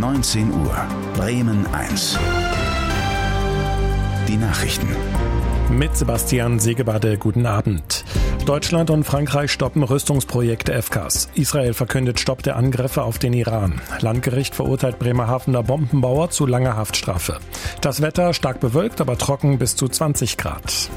19 Uhr, Bremen 1. Die Nachrichten. Mit Sebastian Segebade, guten Abend. Deutschland und Frankreich stoppen Rüstungsprojekt FCAS. Israel verkündet Stopp der Angriffe auf den Iran. Landgericht verurteilt Bremerhavener Bombenbauer zu langer Haftstrafe. Das Wetter stark bewölkt, aber trocken bis zu 20 Grad.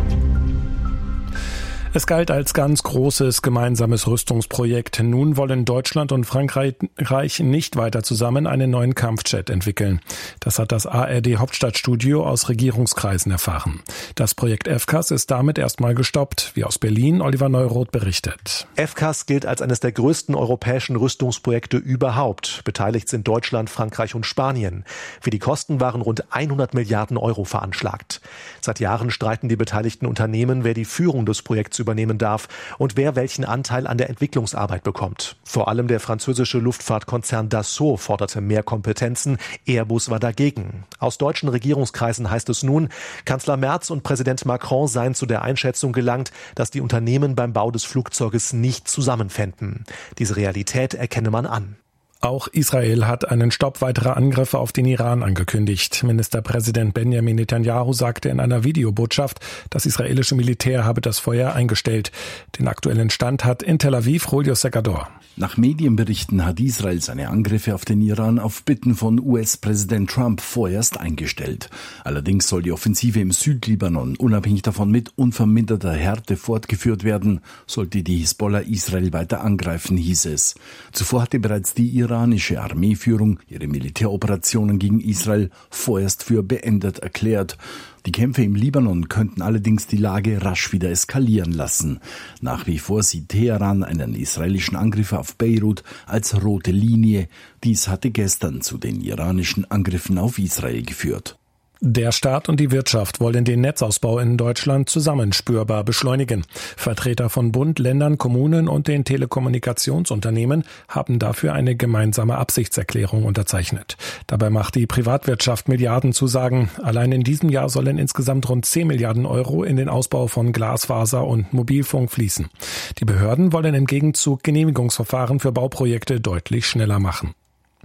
Es galt als ganz großes gemeinsames Rüstungsprojekt. Nun wollen Deutschland und Frankreich nicht weiter zusammen einen neuen Kampfjet entwickeln. Das hat das ARD-Hauptstadtstudio aus Regierungskreisen erfahren. Das Projekt FCAS ist damit erstmal gestoppt, wie aus Berlin Oliver Neuroth berichtet. FCAS gilt als eines der größten europäischen Rüstungsprojekte überhaupt. Beteiligt sind Deutschland, Frankreich und Spanien. Für die Kosten waren rund 100 Milliarden Euro veranschlagt. Seit Jahren streiten die beteiligten Unternehmen, wer die Führung des Projekts übernehmen darf und wer welchen Anteil an der Entwicklungsarbeit bekommt. Vor allem der französische Luftfahrtkonzern Dassault forderte mehr Kompetenzen. Airbus war dagegen. Aus deutschen Regierungskreisen heißt es nun, Kanzler Merz und Präsident Macron seien zu der Einschätzung gelangt, dass die Unternehmen beim Bau des Flugzeuges nicht zusammenfänden. Diese Realität erkenne man an. Auch Israel hat einen Stopp weiterer Angriffe auf den Iran angekündigt. Ministerpräsident Benjamin Netanyahu sagte in einer Videobotschaft, das israelische Militär habe das Feuer eingestellt. Den aktuellen Stand hat in Tel Aviv Julio Segador. Nach Medienberichten hat Israel seine Angriffe auf den Iran auf Bitten von US-Präsident Trump vorerst eingestellt. Allerdings soll die Offensive im Südlibanon unabhängig davon mit unverminderter Härte fortgeführt werden, sollte die Hisbollah Israel weiter angreifen, hieß es. Zuvor hatte bereits die iranische Armeeführung ihre Militäroperationen gegen Israel vorerst für beendet erklärt. Die Kämpfe im Libanon könnten allerdings die Lage rasch wieder eskalieren lassen. Nach wie vor sieht Teheran einen israelischen Angriff auf Beirut als rote Linie. Dies hatte gestern zu den iranischen Angriffen auf Israel geführt. Der Staat und die Wirtschaft wollen den Netzausbau in Deutschland zusammen spürbar beschleunigen. Vertreter von Bund, Ländern, Kommunen und den Telekommunikationsunternehmen haben dafür eine gemeinsame Absichtserklärung unterzeichnet. Dabei macht die Privatwirtschaft Milliardenzusagen. Allein in diesem Jahr sollen insgesamt rund 10 Milliarden Euro in den Ausbau von Glasfaser und Mobilfunk fließen. Die Behörden wollen im Gegenzug Genehmigungsverfahren für Bauprojekte deutlich schneller machen.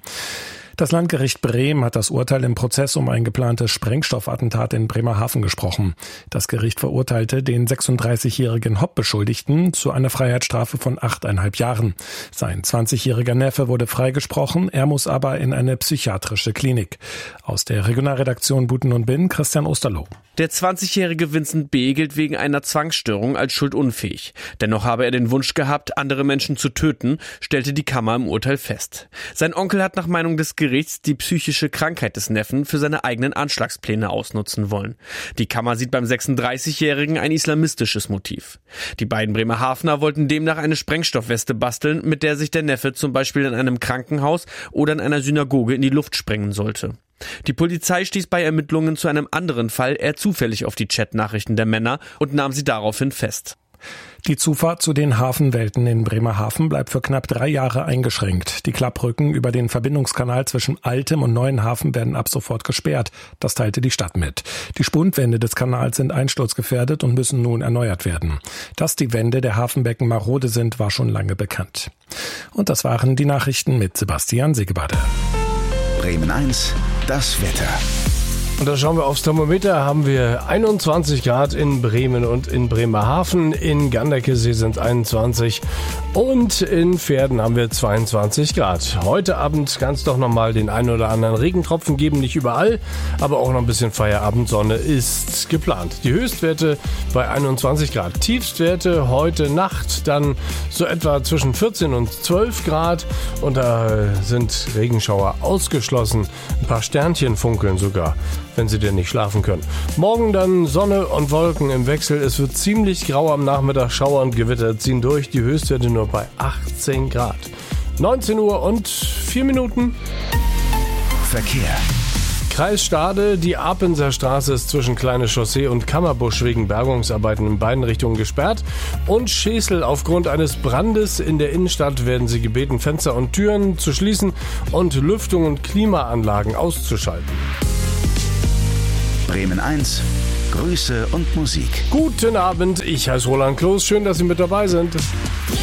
Das Landgericht Bremen hat das Urteil im Prozess um ein geplantes Sprengstoffattentat in Bremerhaven gesprochen. Das Gericht verurteilte den 36-jährigen Hauptbeschuldigten zu einer Freiheitsstrafe von 8,5 Jahren. Sein 20-jähriger Neffe wurde freigesprochen, er muss aber in eine psychiatrische Klinik. Aus der Regionalredaktion Buten und Bin, Christian Osterloh. Der 20-jährige Vincent B. gilt wegen einer Zwangsstörung als schuldunfähig. Dennoch habe er den Wunsch gehabt, andere Menschen zu töten, stellte die Kammer im Urteil fest. Sein Onkel hat nach Meinung des Gerichts die psychische Krankheit des Neffen für seine eigenen Anschlagspläne ausnutzen wollen. Die Kammer sieht beim 36-jährigen ein islamistisches Motiv. Die beiden Bremerhavener wollten demnach eine Sprengstoffweste basteln, mit der sich der Neffe zum Beispiel in einem Krankenhaus oder in einer Synagoge in die Luft sprengen sollte. Die Polizei stieß bei Ermittlungen zu einem anderen Fall eher zufällig auf die Chatnachrichten der Männer und nahm sie daraufhin fest. Die Zufahrt zu den Hafenwelten in Bremerhaven bleibt für knapp 3 Jahre eingeschränkt. Die Klappbrücken über den Verbindungskanal zwischen Altem und Neuen Hafen werden ab sofort gesperrt. Das teilte die Stadt mit. Die Spundwände des Kanals sind einsturzgefährdet und müssen nun erneuert werden. Dass die Wände der Hafenbecken marode sind, war schon lange bekannt. Und das waren die Nachrichten mit Sebastian Segebade. Bremen 1, das Wetter. Und da schauen wir aufs Thermometer, haben wir 21 Grad in Bremen und in Bremerhaven, in Ganderkesee sind 21 und in Verden haben wir 22 Grad. Heute Abend kann es doch nochmal den einen oder anderen Regentropfen geben, nicht überall, aber auch noch ein bisschen Feierabendsonne ist geplant. Die Höchstwerte bei 21 Grad, Tiefstwerte heute Nacht dann so etwa zwischen 14 und 12 Grad und da sind Regenschauer ausgeschlossen, ein paar Sternchen funkeln sogar, wenn Sie denn nicht schlafen können. Morgen dann Sonne und Wolken im Wechsel. Es wird ziemlich grau am Nachmittag. Schauer und Gewitter ziehen durch. Die Höchstwerte nur bei 18 Grad. 19 Uhr und 4 Minuten. Verkehr. Kreis Stade, die Apenser Straße ist zwischen Kleine Chaussee und Kammerbusch wegen Bergungsarbeiten in beiden Richtungen gesperrt. Und Schesel, aufgrund eines Brandes in der Innenstadt werden sie gebeten, Fenster und Türen zu schließen und Lüftung und Klimaanlagen auszuschalten. Bremen 1, Grüße und Musik. Guten Abend, ich heiße Roland Kloß. Schön, dass Sie mit dabei sind.